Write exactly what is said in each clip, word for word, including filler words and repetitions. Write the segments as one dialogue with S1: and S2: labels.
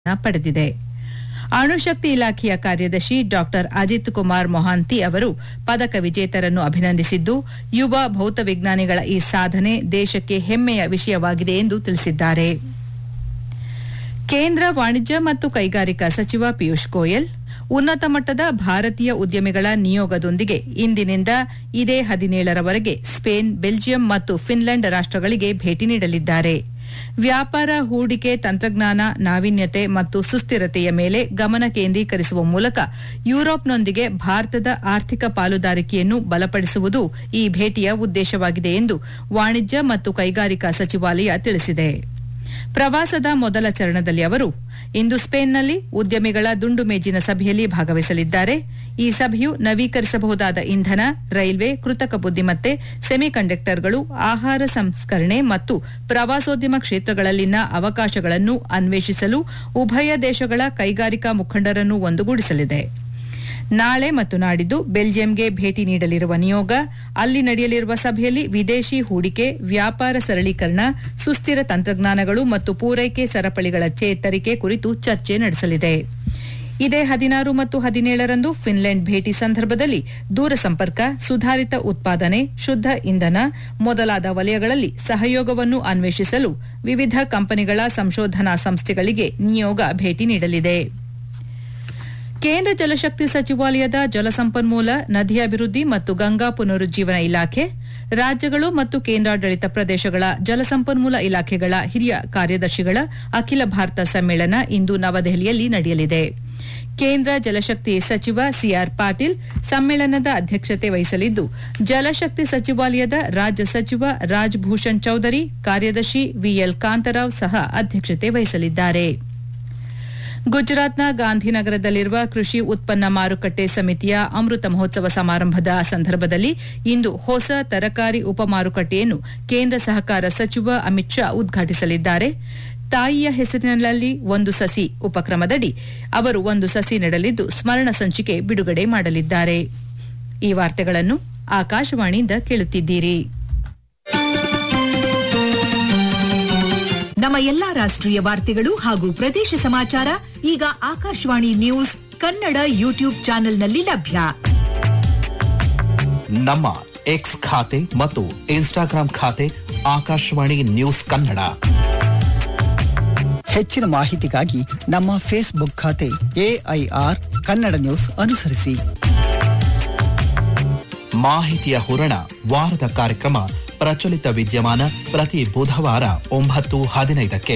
S1: ಪಡೆದಿದೆ. ಅಣುಶಕ್ತಿ ಇಲಾಖೆಯ ಕಾರ್ಯದರ್ಶಿ ಡಾಕ್ಟರ್ ಅಜಿತ್ ಕುಮಾರ್ ಮೊಹಾಂತಿ ಅವರು ಪದಕ ವಿಜೇತರನ್ನು ಅಭಿನಂದಿಸಿದ್ದು, ಯುವ ಭೌತವಿಜ್ಞಾನಿಗಳ ಈ ಸಾಧನೆ ದೇಶಕ್ಕೆ ಹೆಮ್ಮೆಯ ವಿಷಯವಾಗಿದೆ ಎಂದು ತಿಳಿಸಿದ್ದಾರೆ. ಕೇಂದ್ರ ವಾಣಿಜ್ಯ ಮತ್ತು ಕೈಗಾರಿಕಾ ಸಚಿವ ಪಿಯೂಷ್ ಗೋಯಲ್ ಉನ್ನತ ಮಟ್ಟದ ಭಾರತೀಯ ಉದ್ಯಮಿಗಳ ನಿಯೋಗದೊಂದಿಗೆ ಇಂದಿನಿಂದ ಇದೇ ಹದಿನೇಳರವರೆಗೆ ಸ್ಪೇನ್, ಬೆಲ್ಜಿಯಂ ಮತ್ತು ಫಿನ್ಲೆಂಡ್ ರಾಷ್ಟಗಳಿಗೆ ಭೇಟಿ ನೀಡಲಿದ್ದಾರೆ. ವ್ಯಾಪಾರ, ಹೂಡಿಕೆ, ತಂತ್ರಜ್ಞಾನ, ನಾವೀನ್ಯತೆ ಮತ್ತು ಸುಸ್ಥಿರತೆಯ ಮೇಲೆ ಗಮನ ಕೇಂದ್ರೀಕರಿಸುವ ಮೂಲಕ ಯುರೋಪ್ನೊಂದಿಗೆ ಭಾರತದ ಆರ್ಥಿಕ ಪಾಲುದಾರಿಕೆಯನ್ನು ಬಲಪಡಿಸುವುದು ಈ ಭೇಟಿಯ ಉದ್ದೇಶವಾಗಿದೆ ಎಂದು ವಾಣಿಜ್ಯ ಮತ್ತು ಕೈಗಾರಿಕಾ ಸಚಿವಾಲಯ ತಿಳಿಸಿದೆ. ಪ್ರವಾಸದ ಮೊದಲ ಚರಣದಲ್ಲಿ ಅವರು ಇಂದು ಸ್ಪೇನ್ನಲ್ಲಿ ಉದ್ಯಮಿಗಳ ದುಂಡು ಮೇಜಿನ ಸಭೆಯಲ್ಲಿ ಭಾಗವಹಿಸಲಿದ್ದಾರೆ. ಈ ಸಭೆಯು ನವೀಕರಿಸಬಹುದಾದ ಇಂಧನ, ರೈಲ್ವೆ, ಕೃತಕ ಬುದ್ದಿಮತ್ತೆ, ಸೆಮಿಕಂಡಕ್ಟರ್ಗಳು, ಆಹಾರ ಸಂಸ್ಕರಣೆ ಮತ್ತು ಪ್ರವಾಸೋದ್ಯಮ ಕ್ಷೇತ್ರಗಳಲ್ಲಿನ ಅವಕಾಶಗಳನ್ನು ಅನ್ವೇಷಿಸಲು ಉಭಯ ದೇಶಗಳ ಕೈಗಾರಿಕಾ ಮುಖಂಡರನ್ನು ಒಂದುಗೂಡಿಸಲಿದೆ. ನಾಳೆ ಮತ್ತು ನಾಡಿದ್ದು ಬೆಲ್ಜಿಯಂಗೆ ಭೇಟಿ ನೀಡಲಿರುವ ನಿಯೋಗ ಅಲ್ಲಿ ನಡೆಯಲಿರುವ ಸಭೆಯಲ್ಲಿ ವಿದೇಶಿ ಹೂಡಿಕೆ, ವ್ಯಾಪಾರ ಸರಳೀಕರಣ, ಸುಸ್ಥಿರ ತಂತ್ರಜ್ಞಾನಗಳು ಮತ್ತು ಪೂರೈಕೆ ಸರಪಳಿಗಳ ಚೇತರಿಕೆ ಕುರಿತು ಚರ್ಚೆ ನಡೆಸಲಿದೆ. ಇದೇ ಹದಿನಾರು ಮತ್ತು ಹದಿನೇಳರಂದು ಫಿನ್ಲೆಂಡ್ ಭೇಟಿ ಸಂದರ್ಭದಲ್ಲಿ ದೂರಸಂಪರ್ಕ, ಸುಧಾರಿತ ಉತ್ಪಾದನೆ, ಶುದ್ಧ ಇಂಧನ ಮೊದಲಾದ ವಲಯಗಳಲ್ಲಿ ಸಹಯೋಗವನ್ನು ಅನ್ವೇಷಿಸಲು ವಿವಿಧ ಕಂಪನಿಗಳ ಸಂಶೋಧನಾ ಸಂಸ್ಥೆಗಳಿಗೆ ನಿಯೋಗ ಭೇಟಿ ನೀಡಲಿದೆ. ಕೇಂದ್ರ ಜಲಶಕ್ತಿ ಸಚಿವಾಲಯದ ಜಲಸಂಪನ್ಮೂಲ, ನದಿ ಅಭಿವೃದ್ಧಿ ಮತ್ತು ಗಂಗಾ ಪುನರುಜ್ಜೀವನ ಇಲಾಖೆ, ರಾಜ್ಯಗಳು ಮತ್ತು ಕೇಂದ್ರಾಡಳಿತ ಪ್ರದೇಶಗಳ ಜಲಸಂಪನ್ಮೂಲ ಇಲಾಖೆಗಳ ಹಿರಿಯ ಕಾರ್ಯದರ್ಶಿಗಳ ಅಖಿಲ ಭಾರತ ಸಮ್ಮೇಳನ ಇಂದು ನವದೆಹಲಿಯಲ್ಲಿ ನಡೆಯಲಿದೆ. ಕೇಂದ್ರ ಜಲಶಕ್ತಿ ಸಚಿವ ಸಿಆರ್ ಪಾಟೀಲ್ ಸಮ್ಮೇಳನದ ಅಧ್ಯಕ್ಷತೆ ವಹಿಸಲಿದ್ದು, ಜಲಶಕ್ತಿ ಸಚಿವಾಲಯದ ರಾಜ್ಯ ಸಚಿವ ರಾಜ್ಭೂಷಣ್ ಚೌಧರಿ, ಕಾರ್ಯದರ್ಶಿ ವಿಎಲ್ ಕಾಂತರಾವ್ ಸಹ ಅಧ್ಯಕ್ಷತೆ ವಹಿಸಲಿದ್ದಾರೆ. ಗುಜರಾತ್ನ ಗಾಂಧಿನಗರದಲ್ಲಿರುವ ಕೃಷಿ ಉತ್ಪನ್ನ ಮಾರುಕಟ್ಟೆ ಸಮಿತಿಯ ಅಮೃತ ಮಹೋತ್ಸವ ಸಮಾರಂಭದ ಸಂದರ್ಭದಲ್ಲಿ ಇಂದು ಹೊಸ ತರಕಾರಿ ಉಪ ಮಾರುಕಟ್ಟೆಯನ್ನು ಕೇಂದ್ರ ಸಹಕಾರ ಸಚಿವ ಅಮಿತ್ ಶಾ ಉದ್ಘಾಟಿಸಲಿದ್ದಾರೆ. ತಾಯಿಯ ಹೆಸರಿನಲ್ಲಿ ಒಂದು ಸಸಿ ಉಪಕ್ರಮದಡಿ ಅವರು ಒಂದು ಸಸಿ ನೆಡಲಿದ್ದು ಸ್ಮರಣ ಸಂಚಿಕೆ ಬಿಡುಗಡೆ ಮಾಡಲಿದ್ದಾರೆ. ಈ ವಾರ್ತೆಗಳನ್ನು ಆಕಾಶವಾಣಿಯಿಂದ ಕೇಳುತ್ತಿದ್ದೀರಿ.
S2: ನಮ್ಮ ಎಲ್ಲಾ ರಾಷ್ಟ್ರೀಯ ವಾರ್ತೆಗಳು ಹಾಗೂ ಪ್ರದೇಶ ಸಮಾಚಾರ ಈಗ ಆಕಾಶವಾಣಿ ನ್ಯೂಸ್ ಕನ್ನಡ ಯೂಟ್ಯೂಬ್ ಚಾನೆಲ್ನಲ್ಲಿ ಲಭ್ಯ.
S3: ನಮ್ಮ ಎಕ್ಸ್ ಖಾತೆ ಮತ್ತು ಇನ್ಸ್ಟಾಗ್ರಾಂ ಖಾತೆ ಆಕಾಶವಾಣಿ ನ್ಯೂಸ್ ಕನ್ನಡ.
S4: ಹೆಚ್ಚಿನ ಮಾಹಿತಿಗಾಗಿ ನಮ್ಮ ಫೇಸ್ಬುಕ್ ಖಾತೆ ಎಐಆರ್ ಕನ್ನಡ ನ್ಯೂಸ್ ಅನುಸರಿಸಿ.
S3: ಮಾಹಿತಿಯ ಹೂರಣ ವಾರದ ಕಾರ್ಯಕ್ರಮ ಪ್ರಚಲಿತ ವಿದ್ಯಮಾನ ಪ್ರತಿ ಬುಧವಾರ ಒಂಬತ್ತು ಹದಿನೈದಕ್ಕೆ.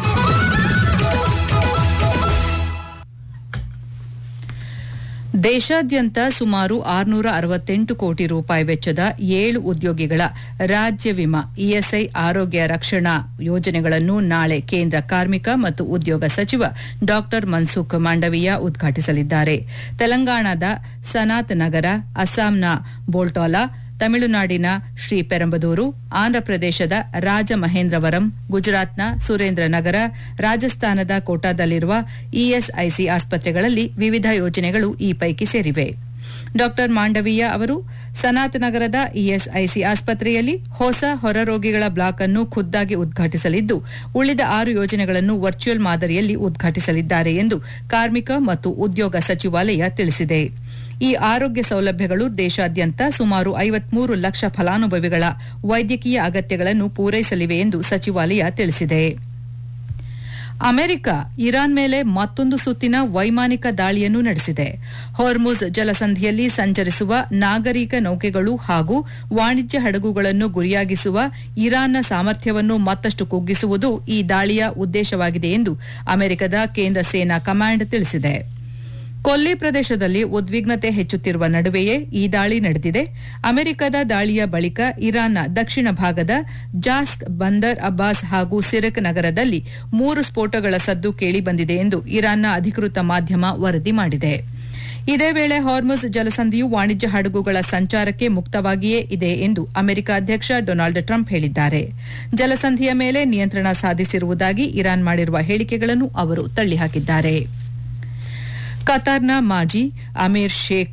S1: ದೇಶಾದ್ಯಂತ ಸುಮಾರು ಆರುನೂರ ಅರವತ್ತೆಂಟು ಕೋಟಿ ರೂಪಾಯಿ ವೆಚ್ಚದ ಏಳು ಉದ್ಯೋಗಿಗಳ ರಾಜ್ಯ ವಿಮಾ ಇಎಸ್ಐ ಆರೋಗ್ಯ ರಕ್ಷಣಾ ಯೋಜನೆಗಳನ್ನು ನಾಳೆ ಕೇಂದ್ರ ಕಾರ್ಮಿಕ ಮತ್ತು ಉದ್ಯೋಗ ಸಚಿವ ಡಾ ಮನ್ಸುಖ್ ಮಾಂಡವೀಯ ಉದ್ಘಾಟಿಸಲಿದ್ದಾರೆ. ತೆಲಂಗಾಣದ ಸನಾತ್ ನಗರ, ಅಸ್ಸಾಂನ ಬೋಲ್ಟಾಲಾ, ತಮಿಳುನಾಡಿನ ಶ್ರೀ ಪೆರಂಬದೂರು, ಆಂಧ್ರಪ್ರದೇಶದ ರಾಜಮಹೇಂದ್ರವರಂ, ಗುಜರಾತ್ನ ಸುರೇಂದ್ರನಗರ, ರಾಜಸ್ಥಾನದ ಕೋಟಾದಲ್ಲಿರುವ ಇಎಸ್ಐಸಿ ಆಸ್ಪತ್ರೆಗಳಲ್ಲಿ ವಿವಿಧ ಯೋಜನೆಗಳು ಈ ಪೈಕಿ ಸೇರಿವೆ. ಡಾ ಮಾಂಡವೀಯ ಅವರು ಸನಾತ್ ನಗರದ ಇಎಸ್ಐಸಿ ಆಸ್ಪತ್ರೆಯಲ್ಲಿ ಹೊಸ ಹೊರರೋಗಿಗಳ ಬ್ಲಾಕ್ ಅನ್ನು ಖುದ್ದಾಗಿ ಉದ್ಘಾಟಿಸಲಿದ್ದು, ಉಳಿದ ಆರು ಯೋಜನೆಗಳನ್ನು ವರ್ಚುವಲ್ ಮಾದರಿಯಲ್ಲಿ ಉದ್ಘಾಟಿಸಲಿದ್ದಾರೆ ಎಂದು ಕಾರ್ಮಿಕ ಮತ್ತು ಉದ್ಯೋಗ ಸಚಿವಾಲಯ ತಿಳಿಸಿದೆ. ಈ ಆರೋಗ್ಯ ಸೌಲಭ್ಯಗಳು ದೇಶಾದ್ಯಂತ ಸುಮಾರು ಐವತ್ಮೂರು ಲಕ್ಷ ಫಲಾನುಭವಿಗಳ ವೈದ್ಯಕೀಯ ಅಗತ್ಯಗಳನ್ನು ಪೂರೈಸಲಿವೆ ಎಂದು ಸಚಿವಾಲಯ ತಿಳಿಸಿದೆ. ಅಮೆರಿಕ ಇರಾನ್ ಮೇಲೆ ಮತ್ತೊಂದು ಸುತ್ತಿನ ವೈಮಾನಿಕ ದಾಳಿಯನ್ನು ನಡೆಸಿದೆ. ಹೊರ್ಮುಜ್ ಜಲಸಂಧಿಯಲ್ಲಿ ಸಂಚರಿಸುವ ನಾಗರಿಕ ನೌಕೆಗಳು ಹಾಗೂ ವಾಣಿಜ್ಯ ಹಡಗುಗಳನ್ನು ಗುರಿಯಾಗಿಸುವ ಇರಾನ್ನ ಸಾಮರ್ಥ್ಯವನ್ನು ಮತ್ತಷ್ಟು ಕುಗ್ಗಿಸುವುದು ಈ ದಾಳಿಯ ಉದ್ದೇಶವಾಗಿದೆ ಎಂದು ಅಮೆರಿಕದ ಕೇಂದ್ರ ಸೇನಾ ಕಮಾಂಡ್ ತಿಳಿಸಿದೆ. ಕೊಲ್ಲಿ ಪ್ರದೇಶದಲ್ಲಿ ಉದ್ವಿಗ್ನತೆ ಹೆಚ್ಚುತ್ತಿರುವ ನಡುವೆಯೇ ಈ ದಾಳಿ ನಡೆದಿದೆ. ಅಮೆರಿಕದ ದಾಳಿಯ ಬಳಿಕ ಇರಾನ್ನ ದಕ್ಷಿಣ ಭಾಗದ ಜಾಸ್ಕ್, ಬಂದರ್ ಅಬ್ಬಾಸ್ ಹಾಗೂ ಸಿರಕ್ ನಗರದಲ್ಲಿ ಮೂರು ಸ್ಫೋಟಗಳ ಸದ್ದು ಕೇಳಿಬಂದಿದೆ ಎಂದು ಇರಾನ್ನ ಅಧಿಕೃತ ಮಾಧ್ಯಮ ವರದಿ ಮಾಡಿದೆ. ಇದೇ ವೇಳೆ ಹಾರ್ಮುಜ್ ಜಲಸಂಧಿಯು ವಾಣಿಜ್ಯ ಹಡಗುಗಳ ಸಂಚಾರಕ್ಕೆ ಮುಕ್ತವಾಗಿಯೇ ಇದೆ ಎಂದು ಅಮೆರಿಕ ಅಧ್ಯಕ್ಷ ಡೊನಾಲ್ಡ್ ಟ್ರಂಪ್ ಹೇಳಿದ್ದಾರೆ. ಜಲಸಂಧಿಯ ಮೇಲೆ ನಿಯಂತ್ರಣ ಸಾಧಿಸಿರುವುದಾಗಿ ಇರಾನ್ ಮಾಡಿರುವ ಹೇಳಿಕೆಗಳನ್ನು ಅವರು ತಳ್ಳಿಹಾಕಿದ್ದಾರೆ. ಕತಾರ್ನ ಮಾಜಿ Amir Sheikh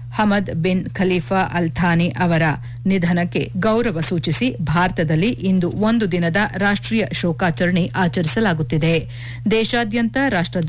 S1: Hamad bin Khalifa Al Thani ಅವರ ನಿಧನಕ್ಕೆ ಗೌರವ ಸೂಚಿಸಿ ಭಾರತದಲ್ಲಿ ಇಂದು ಒಂದು ದಿನದ ರಾಷ್ಟ್ರೀಯ ಶೋಕಾಚರಣೆ ಆಚರಿಸಲಾಗುತ್ತಿದೆ. ದೇಶಾದ್ಯಂತ ರಾಷ್ಟ್ರ